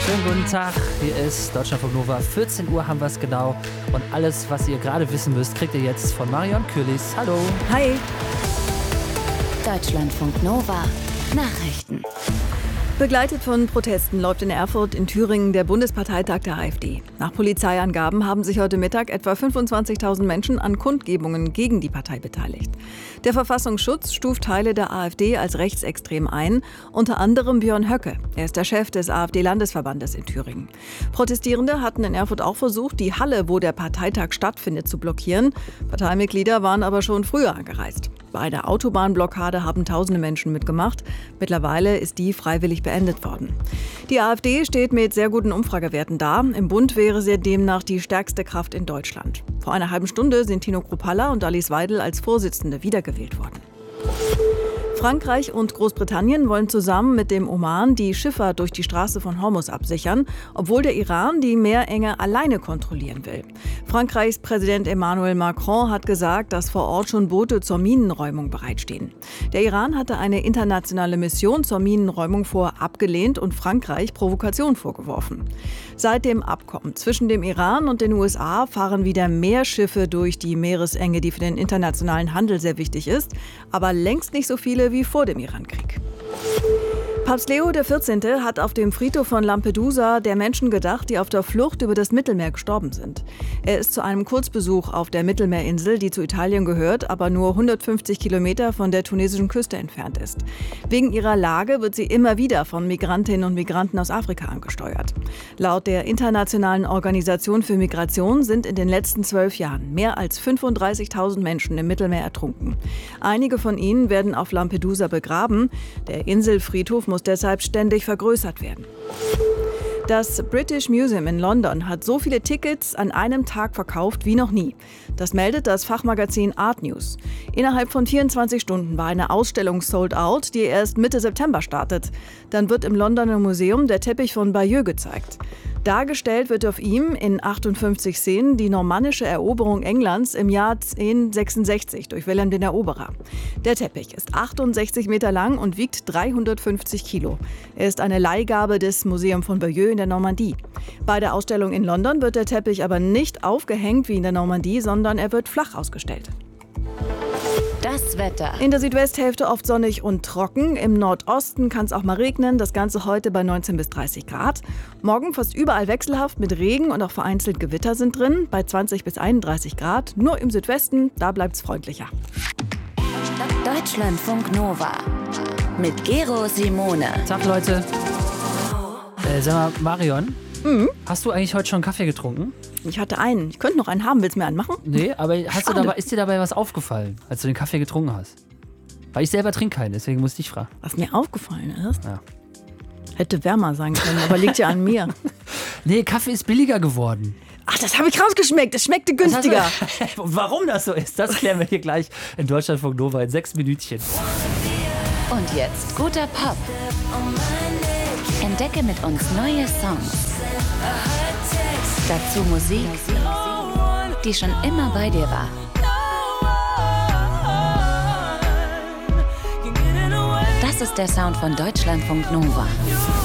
Schönen guten Tag, hier ist Deutschlandfunk Nova. 14 Uhr haben wir es genau. Und alles, was ihr gerade wissen müsst, kriegt ihr jetzt von Marion Kürlis. Hallo. Hi. Deutschlandfunk Nova. Nachrichten. Begleitet von Protesten läuft in Erfurt in Thüringen der Bundesparteitag der AfD. Nach Polizeiangaben haben sich heute Mittag etwa 25.000 Menschen an Kundgebungen gegen die Partei beteiligt. Der Verfassungsschutz stuft Teile der AfD als rechtsextrem ein, unter anderem Björn Höcke. Er ist der Chef des AfD-Landesverbandes in Thüringen. Protestierende hatten in Erfurt auch versucht, die Halle, wo der Parteitag stattfindet, zu blockieren. Parteimitglieder waren aber schon früher angereist. Bei der Autobahnblockade haben tausende Menschen mitgemacht. Mittlerweile ist die freiwillig beendet worden. Die AfD steht mit sehr guten Umfragewerten da. Im Bund wäre sie demnach die stärkste Kraft in Deutschland. Vor einer halben Stunde sind Tino Kruppalla und Alice Weidel als Vorsitzende wiedergewählt worden. Frankreich und Großbritannien wollen zusammen mit dem Oman die Schifffahrt durch die Straße von Hormuz absichern, obwohl der Iran die Meerenge alleine kontrollieren will. Frankreichs Präsident Emmanuel Macron hat gesagt, dass vor Ort schon Boote zur Minenräumung bereitstehen. Der Iran hatte eine internationale Mission zur Minenräumung vorher abgelehnt und Frankreich Provokation vorgeworfen. Seit dem Abkommen zwischen dem Iran und den USA fahren wieder mehr Schiffe durch die Meeresenge, die für den internationalen Handel sehr wichtig ist, aber längst nicht so viele wie vor dem Irankrieg. Papst Leo XIV. Hat auf dem Friedhof von Lampedusa der Menschen gedacht, die auf der Flucht über das Mittelmeer gestorben sind. Er ist zu einem Kurzbesuch auf der Mittelmeerinsel, die zu Italien gehört, aber nur 150 Kilometer von der tunesischen Küste entfernt ist. Wegen ihrer Lage wird sie immer wieder von Migrantinnen und Migranten aus Afrika angesteuert. Laut der Internationalen Organisation für Migration sind in den letzten 12 Jahren mehr als 35.000 Menschen im Mittelmeer ertrunken. Einige von ihnen werden auf Lampedusa begraben. Der Inselfriedhof muss deshalb ständig vergrößert werden. Das British Museum in London hat so viele Tickets an einem Tag verkauft wie noch nie. Das meldet das Fachmagazin Art News. Innerhalb von 24 Stunden war eine Ausstellung sold out, die erst Mitte September startet. Dann wird im Londoner Museum der Teppich von Bayeux gezeigt. Dargestellt wird auf ihm in 58 Szenen die normannische Eroberung Englands im Jahr 1066 durch Wilhelm den Eroberer. Der Teppich ist 68 Meter lang und wiegt 350 Kilo. Er ist eine Leihgabe des Museums von Bayeux in der Normandie. Bei der Ausstellung in London wird der Teppich aber nicht aufgehängt wie in der Normandie, sondern er wird flach ausgestellt. Das Wetter. In der Südwesthälfte oft sonnig und trocken. Im Nordosten kann es auch mal regnen. Das Ganze heute bei 19 bis 30 Grad. Morgen fast überall wechselhaft mit Regen und auch vereinzelt Gewitter sind drin. Bei 20 bis 31 Grad. Nur im Südwesten, da bleibt es freundlicher. Deutschlandfunk Nova. Mit Gero Simone. Tag, Leute. Sag mal, Marion, hast du eigentlich heute schon Kaffee getrunken? Ich hatte einen. Ich könnte noch einen haben. Willst du mir einen machen? Nee, aber ist dir dabei was aufgefallen, als du den Kaffee getrunken hast? Weil ich selber trinke keinen, deswegen muss ich dich fragen. Was mir aufgefallen ist? Ja. Hätte wärmer sein können, aber liegt ja an mir. Nee, Kaffee ist billiger geworden. Ach, das habe ich rausgeschmeckt. Es schmeckte günstiger. Warum das so ist, das klären wir hier gleich in Deutschlandfunk Nova in 6 Minütchen. Und jetzt guter Pop. Entdecke mit uns neue Songs. Dazu Musik, die schon immer bei dir war. Das ist der Sound von Deutschlandfunk Nova.